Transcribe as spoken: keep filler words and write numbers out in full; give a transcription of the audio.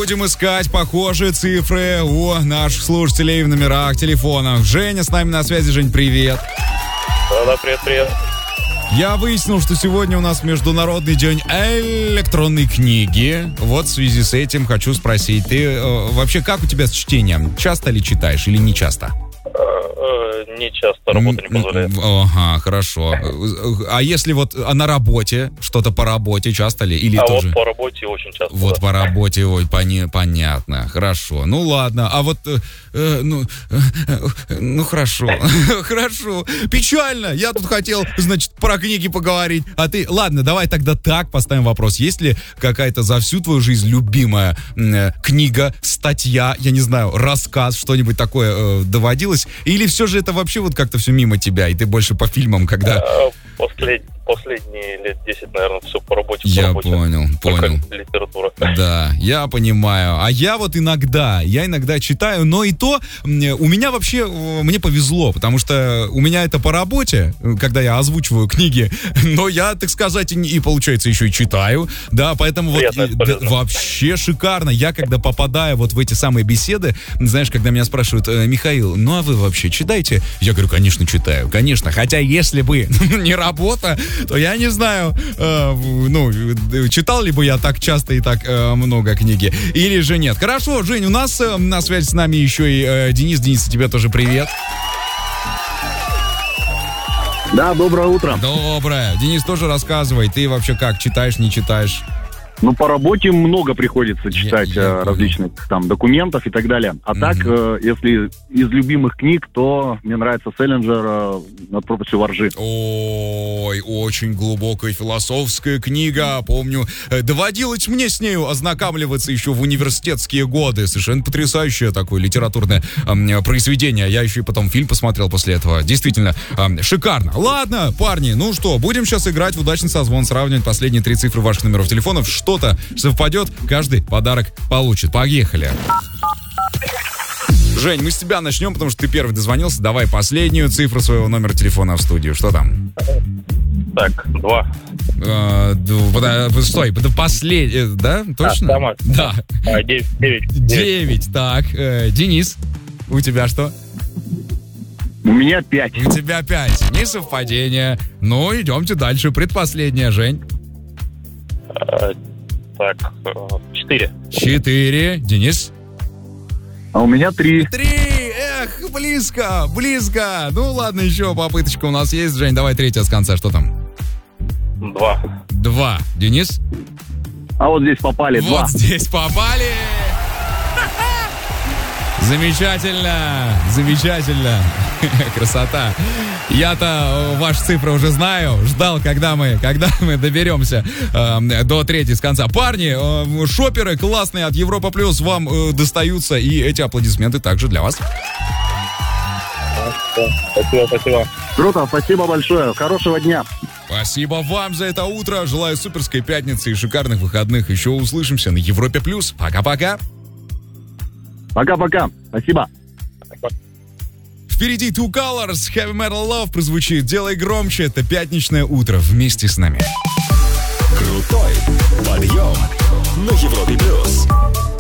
будем искать похожие цифры у наших слушателей в номерах телефонов. Женя с нами на связи. Жень, привет. Да-да, привет-привет. Я выяснил, что сегодня у нас Международный день электронной книги. Вот в связи с этим хочу спросить, ты э, вообще как у тебя с чтением? Часто ли читаешь или не часто? Не часто, работа не позволяет. Ага, хорошо. А если вот а на работе, что-то по работе, часто ли? Или а тоже? Вот по работе очень часто. Вот да. по работе, ой, пони, понятно, хорошо. Ну ладно, а вот, э, ну, э, ну хорошо, хорошо. Печально, я тут хотел, значит, про книги поговорить, а ты, ладно, давай тогда так поставим вопрос. Есть ли какая-то за всю твою жизнь любимая э, книга, статья, я не знаю, рассказ, что-нибудь такое э, доводилось? Или все же это вообще вот как-то все мимо тебя, и ты больше по фильмам, когда... Послед... Последние лет десять, наверное, все по работе. Я по работе. понял, Только понял. литература. Да, я понимаю. А я вот иногда, я иногда читаю, но и то, у меня вообще, мне повезло, потому что у меня это по работе, когда я озвучиваю книги, но я, так сказать, и, и получается, еще и читаю, да, поэтому вот да, вообще шикарно. Я, когда попадаю вот в эти самые беседы, знаешь, когда меня спрашивают: Михаил, ну а вы вообще читаете? Я говорю, конечно, читаю, конечно, хотя если бы не работа, то я не знаю, э, ну, читал ли бы я так часто и так э, много книги, или же нет. Хорошо, Жень, у нас э, на связи с нами еще и э, Денис. Денис, тебе тоже привет. Да, доброе утро. Доброе. Денис, тоже рассказывай, ты вообще как, читаешь, не читаешь? Ну, по работе много приходится читать я, я различных там документов и так далее. А mm-hmm. так, э, если из любимых книг, то мне нравится Селлинджер э, «Над пропастью воржи». Ой, очень глубокая философская книга. Помню, э, доводилось мне с нею ознакомливаться еще в университетские годы. Совершенно потрясающее такое литературное э, произведение. Я еще и потом фильм посмотрел после этого. Действительно, э, шикарно. Ладно, парни, ну что, будем сейчас играть в удачный созвон, сравнивать последние три цифры ваших номеров телефонов. Что-то совпадет, каждый подарок получит. Поехали. Жень, мы с тебя начнем, потому что ты первый дозвонился. Давай последнюю цифру своего номера телефона в студию. Что там? Так, два. Э, д- стой, последний, да? Точно? А, да. А, девять, девять, девять. Так, э, Денис, у тебя что? У меня пять. У тебя пять. Не совпадение. Ну, идемте дальше. Предпоследняя, Жень. А, так, четыре. Четыре. Денис? А у меня три. Три! Эх, близко, близко. Ну ладно, еще попыточка у нас есть. Жень, давай третья с конца. Что там? Два. Два. Денис? А вот здесь попали. Вот два. здесь попали. Замечательно, замечательно. Красота. Я-то ваши цифры уже знаю. Ждал, когда мы, когда мы доберемся э, до третьей с конца. Парни, э, шоперы классные от Европа Плюс вам э, достаются. И эти аплодисменты также для вас. Спасибо, спасибо. Круто, спасибо большое. Хорошего дня. Спасибо вам за это утро. Желаю суперской пятницы и шикарных выходных. Еще услышимся на Европе Плюс. Пока-пока. Пока-пока. Спасибо. Впереди Two Colors, Heavy Metal Love прозвучит. Делай громче, это пятничное утро вместе с нами. Крутой подъем на Европе Плюс.